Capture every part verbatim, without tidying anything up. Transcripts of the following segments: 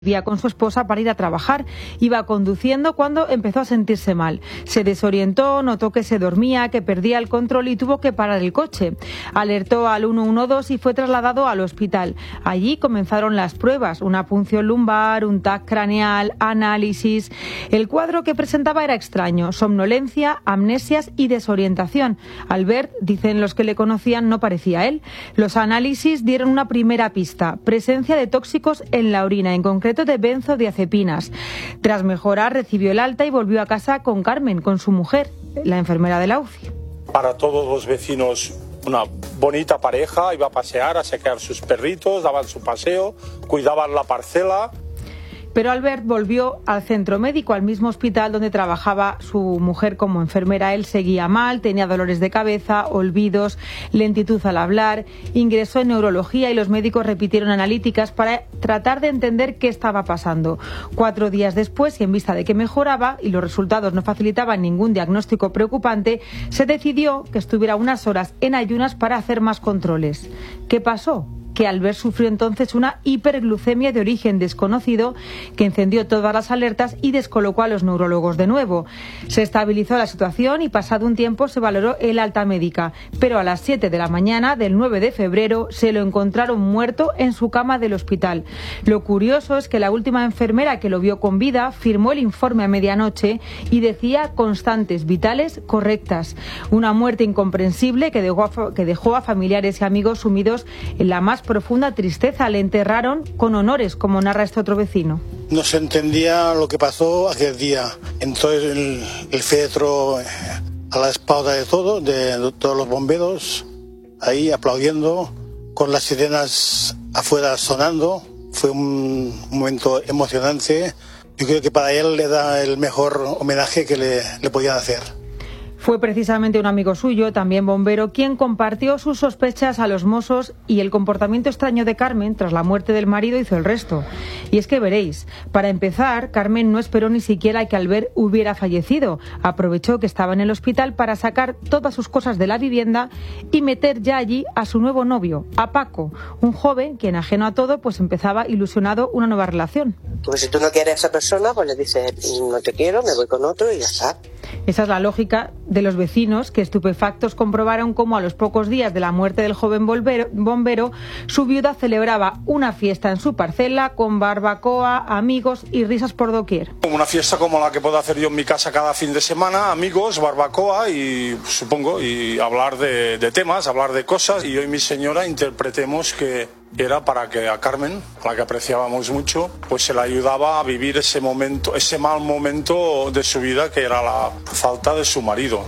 Vía con su esposa para ir a trabajar. Iba conduciendo cuando empezó a sentirse mal. Se desorientó, notó que se dormía, que perdía el control y tuvo que parar el coche. Alertó al uno uno dos y fue trasladado al hospital. Allí comenzaron las pruebas, una punción lumbar, un T A C craneal, análisis. El cuadro que presentaba era extraño: somnolencia, amnesias y desorientación. Albert, dicen los que le conocían, no parecía él. Los análisis dieron una primera pista: presencia de tóxicos en la orina, en concreto de benzodiazepinas. Tras mejorar, recibió el alta y volvió a casa con Carmen, con su mujer, la enfermera de la U C I. Para todos los vecinos, una bonita pareja, iba a pasear, a sacar sus perritos, daban su paseo, cuidaban la parcela. Pero Albert volvió al centro médico, al mismo hospital donde trabajaba su mujer como enfermera. Él seguía mal, tenía dolores de cabeza, olvidos, lentitud al hablar. Ingresó en neurología y los médicos repitieron analíticas para tratar de entender qué estaba pasando. Cuatro días después, y en vista de que mejoraba y los resultados no facilitaban ningún diagnóstico preocupante, se decidió que estuviera unas horas en ayunas para hacer más controles. ¿Qué pasó? Que Albert sufrió entonces una hiperglucemia de origen desconocido que encendió todas las alertas y descolocó a los neurólogos de nuevo. Se estabilizó la situación y pasado un tiempo se valoró el alta médica, pero a las siete de la mañana del nueve de febrero se lo encontraron muerto en su cama del hospital. Lo curioso es que la última enfermera que lo vio con vida firmó el informe a medianoche y decía constantes vitales correctas. Una muerte incomprensible que dejó a, que dejó a familiares y amigos sumidos en la más profunda tristeza. Le enterraron con honores, como narra este otro vecino. No se entendía lo que pasó aquel día. Entonces el, el féretro a la espalda de todos, de todos los bomberos, ahí aplaudiendo, con las sirenas afuera sonando. Fue un momento emocionante. Yo creo que para él le da el mejor homenaje que le, le podían hacer. Fue precisamente un amigo suyo, también bombero, quien compartió sus sospechas a los mozos, y el comportamiento extraño de Carmen tras la muerte del marido hizo el resto. Y es que veréis, para empezar, Carmen no esperó ni siquiera que Albert hubiera fallecido. Aprovechó que estaba en el hospital para sacar todas sus cosas de la vivienda y meter ya allí a su nuevo novio, a Paco, un joven quien, ajeno a todo, pues empezaba ilusionado una nueva relación. Pues si tú no quieres a esa persona, pues le dices, no te quiero, me voy con otro y ya está. Esa es la lógica de los vecinos, que estupefactos comprobaron cómo a los pocos días de la muerte del joven bombero, bombero, su viuda celebraba una fiesta en su parcela con barbacoa, amigos y risas por doquier. Una fiesta como la que puedo hacer yo en mi casa cada fin de semana, amigos, barbacoa y supongo, y hablar de, de temas, hablar de cosas. Y yo y mi señora interpretemos que era para que a Carmen, a la que apreciábamos mucho, pues se le ayudaba a vivir ese momento, ese mal momento de su vida, que era la falta de su marido.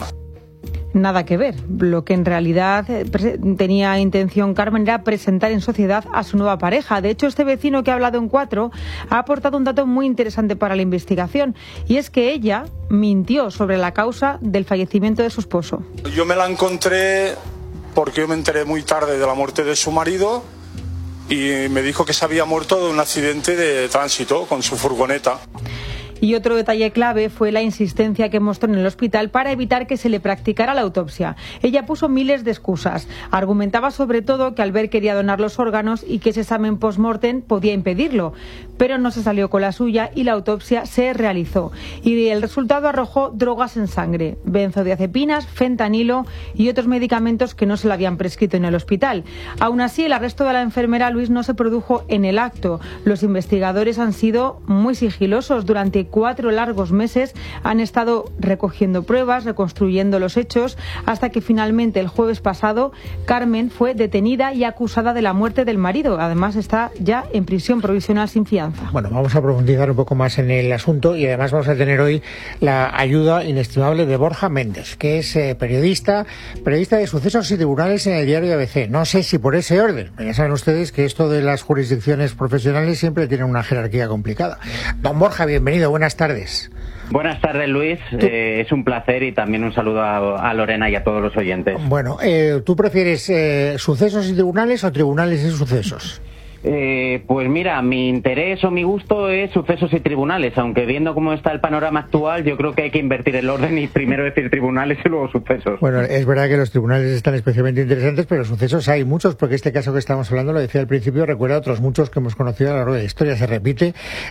Nada que ver. Lo que en realidad tenía intención Carmen era presentar en sociedad a su nueva pareja. De hecho, este vecino que ha hablado en Cuatro ha aportado un dato muy interesante para la investigación, y es que ella mintió sobre la causa del fallecimiento de su esposo. Yo me la encontré porque yo me enteré muy tarde de la muerte de su marido y me dijo que se había muerto de un accidente de tránsito con su furgoneta. Y otro detalle clave fue la insistencia que mostró en el hospital para evitar que se le practicara la autopsia. Ella puso miles de excusas. Argumentaba sobre todo que Albert quería donar los órganos y que ese examen post-mortem podía impedirlo. Pero no se salió con la suya y la autopsia se realizó. Y el resultado arrojó drogas en sangre, benzodiazepinas, fentanilo y otros medicamentos que no se le habían prescrito en el hospital. Aún así, el arresto de la enfermera Luis no se produjo en el acto. Los investigadores han sido muy sigilosos. Durante cuatro largos meses han estado recogiendo pruebas, reconstruyendo los hechos, hasta que finalmente el jueves pasado Carmen fue detenida y acusada de la muerte del marido. Además está ya en prisión provisional sin fianza. Bueno, vamos a profundizar un poco más en el asunto y además vamos a tener hoy la ayuda inestimable de Borja Méndez, que es eh, periodista, periodista de sucesos y tribunales en el diario A B C. No sé si por ese orden. Ya saben ustedes que esto de las jurisdicciones profesionales siempre tiene una jerarquía complicada. Don Borja, bienvenido. Buenas tardes. Buenas tardes, Luis. Eh, es un placer y también un saludo a, a Lorena y a todos los oyentes. Bueno, eh, ¿tú prefieres eh, sucesos y tribunales o tribunales y sucesos? Eh, pues mira, mi interés o mi gusto es sucesos y tribunales, aunque viendo cómo está el panorama actual, yo creo que hay que invertir el orden y primero decir tribunales y luego sucesos. Bueno, es verdad que los tribunales están especialmente interesantes, pero sucesos hay muchos, porque este caso que estamos hablando, lo decía al principio, recuerda a otros muchos que hemos conocido a lo largo de la historia, se repite